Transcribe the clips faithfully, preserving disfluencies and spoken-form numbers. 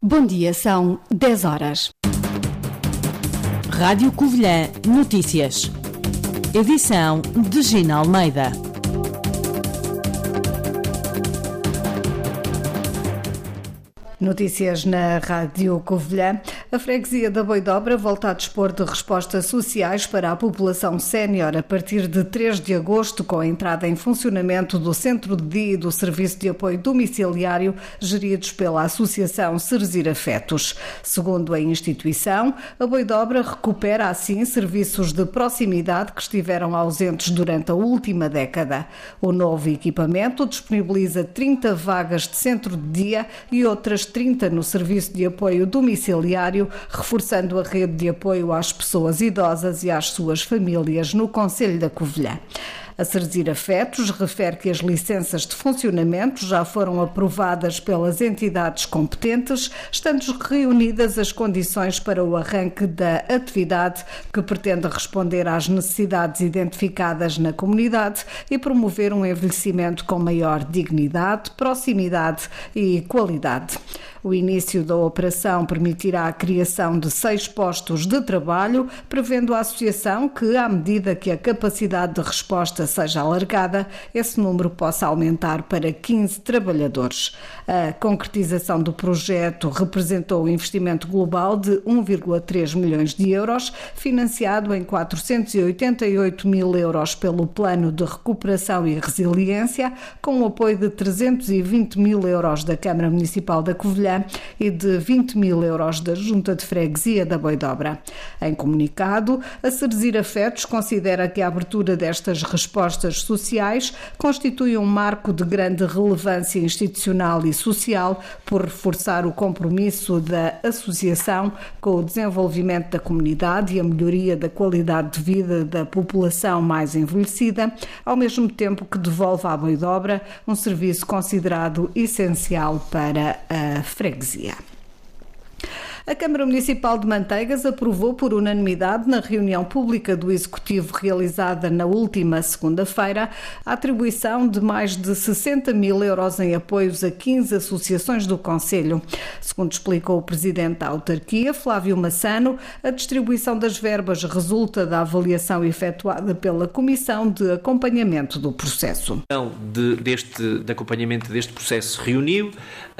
Bom dia, são dez horas. Rádio Covilhã Notícias. Edição de Gina Almeida. Notícias na Rádio Covilhã. A freguesia da Boidobra volta a dispor de respostas sociais para a população sénior a partir de três de agosto, com a entrada em funcionamento do Centro de Dia e do Serviço de Apoio Domiciliário, geridos pela Associação Cerzir Afetos. Segundo a instituição, a Boidobra recupera assim serviços de proximidade que estiveram ausentes durante a última década. O novo equipamento disponibiliza trinta vagas de centro de dia e outras trinta no Serviço de Apoio Domiciliário, reforçando a rede de apoio às pessoas idosas e às suas famílias no concelho da Covilhã. A Cerzir Afetos refere que as licenças de funcionamento já foram aprovadas pelas entidades competentes, estando reunidas as condições para o arranque da atividade, que pretende responder às necessidades identificadas na comunidade e promover um envelhecimento com maior dignidade, proximidade e qualidade. O início da operação permitirá a criação de seis postos de trabalho, prevendo a associação que, à medida que a capacidade de resposta seja alargada, esse número possa aumentar para quinze trabalhadores. A concretização do projeto representou um investimento global de um vírgula três milhões de euros, financiado em quatrocentos e oitenta e oito mil euros pelo Plano de Recuperação e Resiliência, com o apoio de trezentos e vinte mil euros da Câmara Municipal da Covilhã e de vinte mil euros da Junta de Freguesia da Boidobra. Em comunicado, a Cerzir Afetos considera que a abertura destas respostas sociais constitui um marco de grande relevância institucional e social por reforçar o compromisso da associação com o desenvolvimento da comunidade e a melhoria da qualidade de vida da população mais envelhecida, ao mesmo tempo que devolve à Boidobra um serviço considerado essencial para a freguesia. A Câmara Municipal de Manteigas aprovou por unanimidade, na reunião pública do Executivo realizada na última segunda-feira, a atribuição de mais de sessenta mil euros em apoios a quinze associações do concelho. Segundo explicou o Presidente da Autarquia, Flávio Massano, a distribuição das verbas resulta da avaliação efetuada pela Comissão de Acompanhamento do Processo. De, deste, de acompanhamento deste processo reuniu,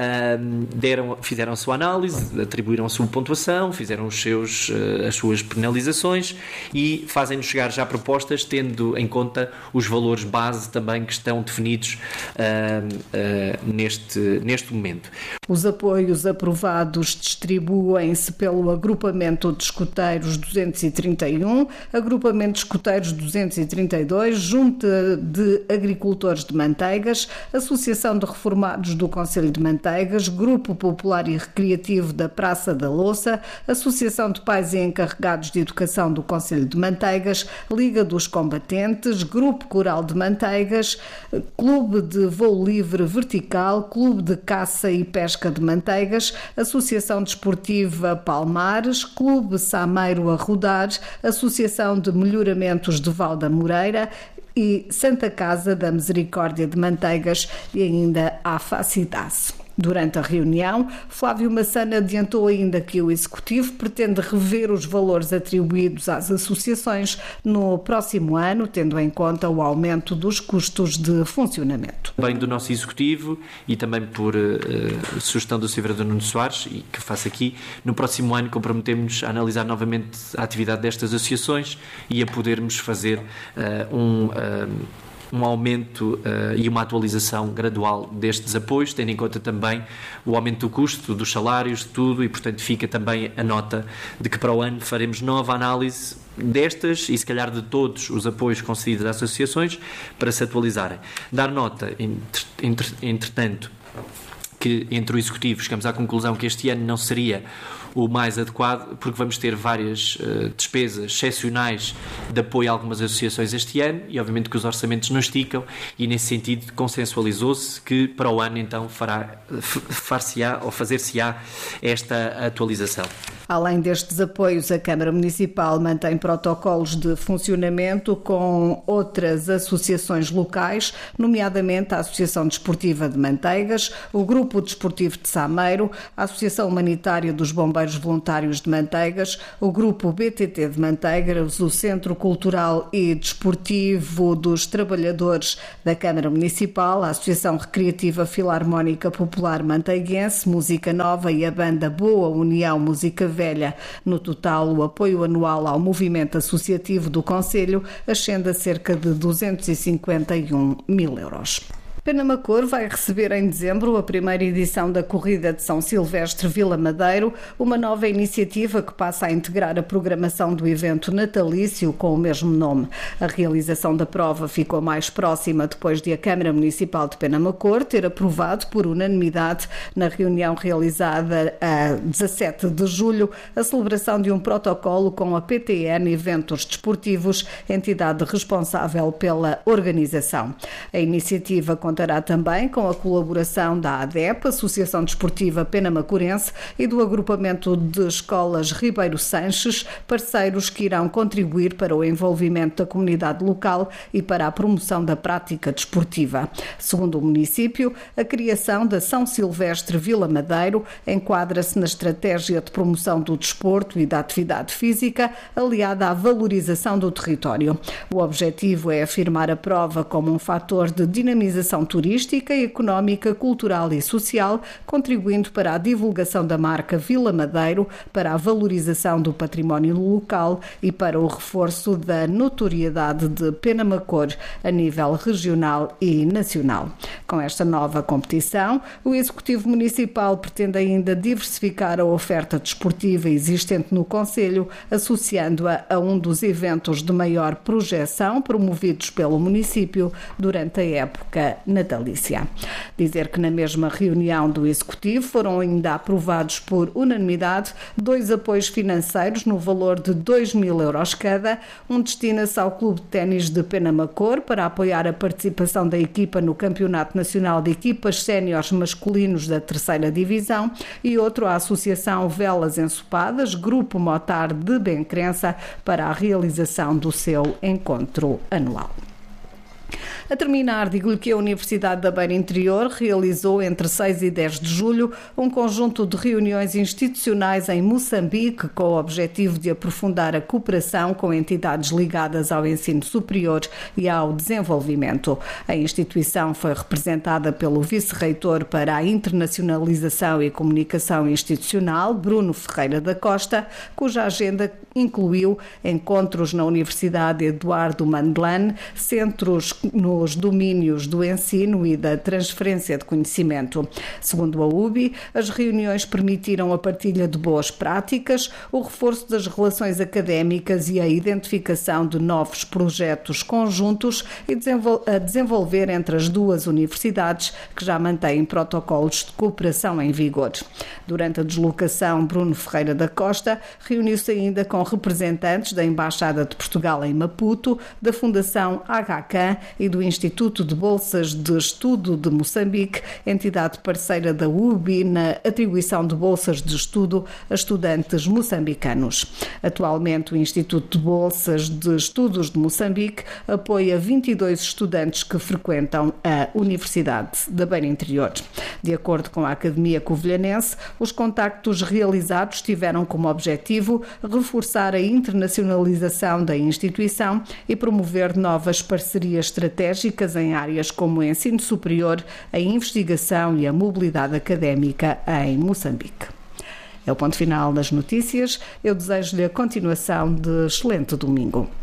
um, deram, fizeram a sua análise, atribuíram a sua pontuação, fizeram os seus, as suas penalizações e fazem-nos chegar já propostas tendo em conta os valores base também que estão definidos uh, uh, neste, neste momento. Os apoios aprovados distribuem-se pelo Agrupamento de Escoteiros duzentos e trinta e um, Agrupamento de Escoteiros duzentos e trinta e dois, Junta de Agricultores de Manteigas, Associação de Reformados do Concelho de Manteigas, Grupo Popular e Recreativo da Praça da Louça, Associação de Pais e Encarregados de Educação do Concelho de Manteigas, Liga dos Combatentes, Grupo Coral de Manteigas, Clube de Voo Livre Vertical, Clube de Caça e Pesca de Manteigas, Associação Desportiva Palmares, Clube Sameiro a Rodar, Associação de Melhoramentos de Val da Moreira e Santa Casa da Misericórdia de Manteigas e ainda a Facitas. Durante a reunião, Flávio Massano adiantou ainda que o Executivo pretende rever os valores atribuídos às associações no próximo ano, tendo em conta o aumento dos custos de funcionamento. Bem do nosso Executivo e também por uh, sugestão do senhor Vereador Nuno Soares, e que faço aqui, no próximo ano comprometemos a analisar novamente a atividade destas associações e a podermos fazer uh, um... Uh, um aumento uh, e uma atualização gradual destes apoios, tendo em conta também o aumento do custo, dos salários, de tudo, e portanto fica também a nota de que para o ano faremos nova análise destas e se calhar de todos os apoios concedidos às associações para se atualizarem. Dar nota, entre, entretanto, que entre o Executivo chegamos à conclusão que este ano não seria o mais adequado, porque vamos ter várias uh, despesas excepcionais de apoio a algumas associações este ano e obviamente que os orçamentos não esticam e nesse sentido consensualizou-se que para o ano então fará, far-se-á ou fazer-se-á esta atualização. Além destes apoios, a Câmara Municipal mantém protocolos de funcionamento com outras associações locais, nomeadamente a Associação Desportiva de Manteigas, o Grupo Grupo Desportivo de Sameiro, a Associação Humanitária dos Bombeiros Voluntários de Manteigas, o Grupo B T T de Manteigas, o Centro Cultural e Desportivo dos Trabalhadores da Câmara Municipal, a Associação Recreativa Filarmónica Popular Manteiguense, Música Nova e a banda Boa União Música Velha. No total, o apoio anual ao movimento associativo do Concelho ascende a cerca de duzentos e cinquenta e um mil euros. Penamacor vai receber em dezembro a primeira edição da Corrida de São Silvestre Vila Madeiro, uma nova iniciativa que passa a integrar a programação do evento natalício com o mesmo nome. A realização da prova ficou mais próxima depois de a Câmara Municipal de Penamacor ter aprovado por unanimidade, na reunião realizada a dezassete de julho, a celebração de um protocolo com a P T N Eventos Desportivos, entidade responsável pela organização. A iniciativa contará também com a colaboração da A D E P, Associação Desportiva Penamacorense, e do Agrupamento de Escolas Ribeiro Sanches, parceiros que irão contribuir para o envolvimento da comunidade local e para a promoção da prática desportiva. Segundo o município, a criação da São Silvestre Vila Madeiro enquadra-se na estratégia de promoção do desporto e da atividade física, aliada à valorização do território. O objetivo é afirmar a prova como um fator de dinamização turística, económica, cultural e social, contribuindo para a divulgação da marca Vila Madeiro, para a valorização do património local e para o reforço da notoriedade de Penamacor a nível regional e nacional. Com esta nova competição, o Executivo Municipal pretende ainda diversificar a oferta desportiva existente no Concelho, associando-a a um dos eventos de maior projeção promovidos pelo município durante a época natalícia. Dizer que na mesma reunião do Executivo foram ainda aprovados por unanimidade dois apoios financeiros no valor de dois mil euros cada. Um destina-se ao Clube de Ténis de Penamacor para apoiar a participação da equipa no Campeonato Nacional de Equipas Séniores Masculinos da terceira Divisão e outro à Associação Velas Ensopadas, Grupo Motar de Bencrença, para a realização do seu encontro anual. A terminar, digo-lhe que a Universidade da Beira Interior realizou entre seis e dez de julho um conjunto de reuniões institucionais em Moçambique com o objetivo de aprofundar a cooperação com entidades ligadas ao ensino superior e ao desenvolvimento. A instituição foi representada pelo vice-reitor para a internacionalização e comunicação institucional, Bruno Ferreira da Costa, cuja agenda incluiu encontros na Universidade Eduardo Mandlane, centros nos domínios do ensino e da transferência de conhecimento. Segundo a U B I, as reuniões permitiram a partilha de boas práticas, o reforço das relações académicas e a identificação de novos projetos conjuntos e a desenvolver entre as duas universidades, que já mantêm protocolos de cooperação em vigor. Durante a deslocação, Bruno Ferreira da Costa reuniu-se ainda com representantes da Embaixada de Portugal em Maputo, da Fundação Aga Khan e do Instituto de Bolsas de Estudo de Moçambique, entidade parceira da U B I na atribuição de bolsas de estudo a estudantes moçambicanos. Atualmente, o Instituto de Bolsas de Estudos de Moçambique apoia vinte e dois estudantes que frequentam a Universidade da Beira Interior. De acordo com a Academia Covilhanense, os contactos realizados tiveram como objetivo reforçar a internacionalização da instituição e promover novas parcerias estratégicas em áreas como o ensino superior, a investigação e a mobilidade académica em Moçambique. É o ponto final das notícias. Eu desejo-lhe a continuação de excelente domingo.